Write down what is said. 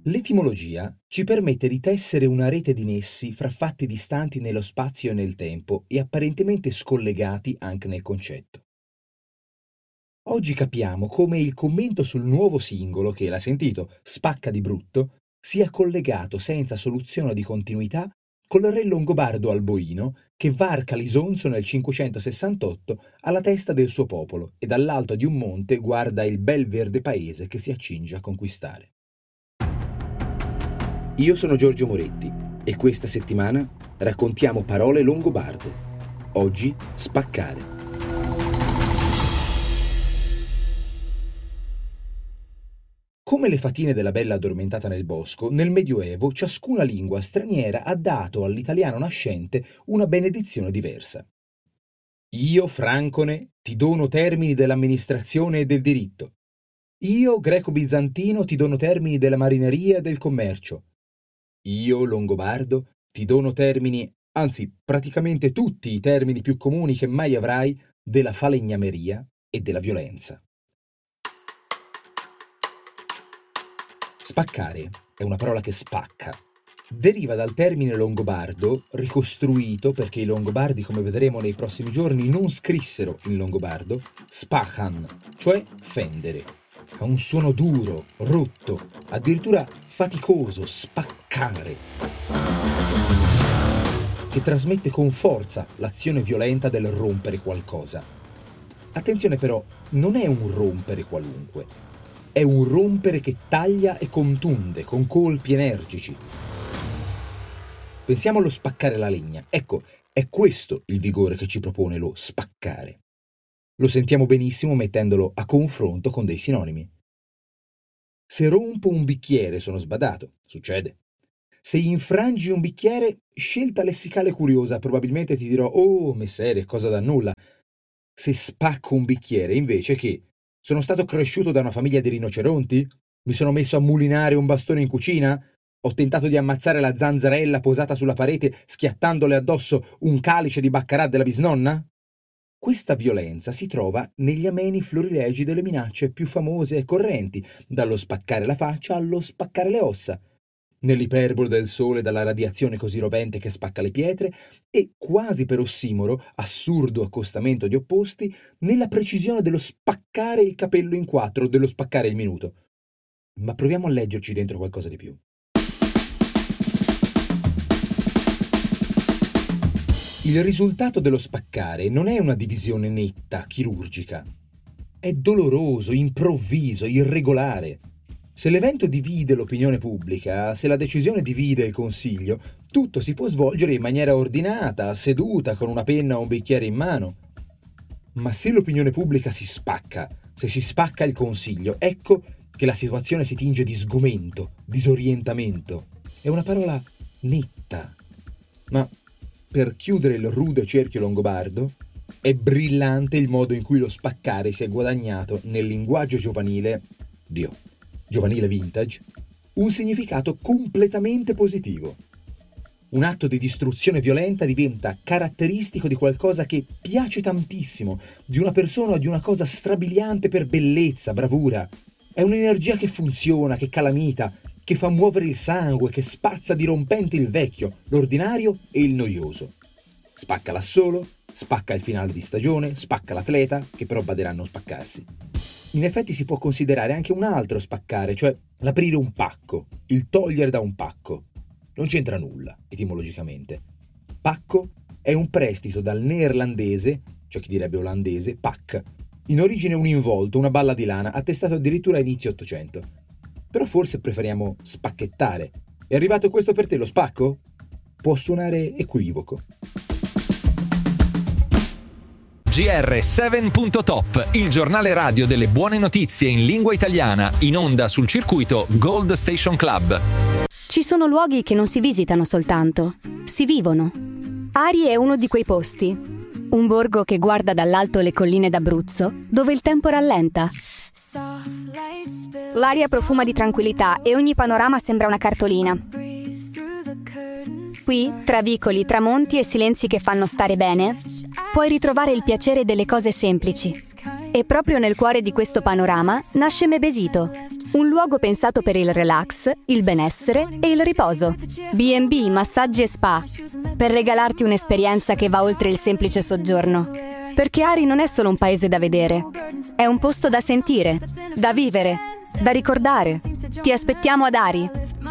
L'etimologia ci permette di tessere una rete di nessi fra fatti distanti nello spazio e nel tempo e apparentemente scollegati anche nel concetto. Oggi capiamo come il commento sul nuovo singolo, che l'ha sentito, spacca di brutto, sia collegato senza soluzione di continuità col re longobardo Alboino che varca l'Isonzo nel 568 alla testa del suo popolo e dall'alto di un monte guarda il bel verde paese che si accinge a conquistare. Io sono Giorgio Moretti e questa settimana raccontiamo parole longobarde. Oggi spaccare. Come le fatine della bella addormentata nel bosco, nel Medioevo ciascuna lingua straniera ha dato all'italiano nascente una benedizione diversa. Io, Francone, ti dono termini dell'amministrazione e del diritto. Io, greco-bizantino, ti dono termini della marineria e del commercio. Io, longobardo, ti dono termini, anzi praticamente tutti i termini più comuni che mai avrai, della falegnameria e della violenza. Spaccare è una parola che spacca. Deriva dal termine longobardo, ricostruito perché i longobardi, come vedremo nei prossimi giorni, non scrissero in longobardo, spachan, cioè fendere. Ha un suono duro, rotto, addirittura faticoso, spaccare, che trasmette con forza l'azione violenta del rompere qualcosa. Attenzione però, non è un rompere qualunque. È un rompere che taglia e contunde con colpi energici. Pensiamo allo spaccare la legna. Ecco, è questo il vigore che ci propone lo spaccare. Lo sentiamo benissimo mettendolo a confronto con dei sinonimi. Se rompo un bicchiere sono sbadato, succede. Se infrangi un bicchiere, scelta lessicale curiosa, probabilmente ti dirò «Oh, messere, cosa da nulla». Se spacco un bicchiere, invece, che? Sono stato cresciuto da una famiglia di rinoceronti? Mi sono messo a mulinare un bastone in cucina? Ho tentato di ammazzare la zanzarella posata sulla parete schiattandole addosso un calice di baccarà della bisnonna? Questa violenza si trova negli ameni florilegi delle minacce più famose e correnti, dallo spaccare la faccia allo spaccare le ossa, nell'iperbole del sole dalla radiazione così rovente che spacca le pietre e, quasi per ossimoro, assurdo accostamento di opposti, nella precisione dello spaccare il capello in quattro, dello spaccare il minuto. Ma proviamo a leggerci dentro qualcosa di più. Il risultato dello spaccare non è una divisione netta, chirurgica. È doloroso, improvviso, irregolare. Se l'evento divide l'opinione pubblica, se la decisione divide il Consiglio, tutto si può svolgere in maniera ordinata, seduta, con una penna o un bicchiere in mano. Ma se l'opinione pubblica si spacca, se si spacca il Consiglio, ecco che la situazione si tinge di sgomento, disorientamento. È una parola netta. Ma per chiudere il rude cerchio longobardo, è brillante il modo in cui lo spaccare si è guadagnato nel linguaggio giovanile vintage, un significato completamente positivo. Un atto di distruzione violenta diventa caratteristico di qualcosa che piace tantissimo, di una persona o di una cosa strabiliante per bellezza, bravura. È un'energia che funziona, che calamita, che fa muovere il sangue, che spazza dirompente il vecchio, l'ordinario e il noioso. Spacca l'assolo, spacca il finale di stagione, spacca l'atleta, che però baderà a non spaccarsi. In effetti si può considerare anche un altro spaccare, cioè l'aprire un pacco, il togliere da un pacco. Non c'entra nulla, etimologicamente. Pacco è un prestito dal neerlandese, cioè chi direbbe olandese, pak, in origine un involto, una balla di lana, attestato addirittura a inizio Ottocento. Però forse preferiamo spacchettare. È arrivato questo per te, lo spacco? Può suonare equivoco. GR7.top, il giornale radio delle buone notizie in lingua italiana, in onda sul circuito Gold Station Club. Ci sono luoghi che non si visitano soltanto, si vivono. Ari è uno di quei posti. Un borgo che guarda dall'alto le colline d'Abruzzo, dove il tempo rallenta. L'aria profuma di tranquillità e ogni panorama sembra una cartolina. Qui, tra vicoli, tramonti e silenzi che fanno stare bene, puoi ritrovare il piacere delle cose semplici. E proprio nel cuore di questo panorama nasce Mebesito, Un luogo pensato per il relax, il benessere e il riposo. B&B, massaggi e spa, per regalarti un'esperienza che va oltre il semplice soggiorno. Perché Ari non è solo un paese da vedere, è un posto da sentire, da vivere, da ricordare. Ti aspettiamo ad Ari.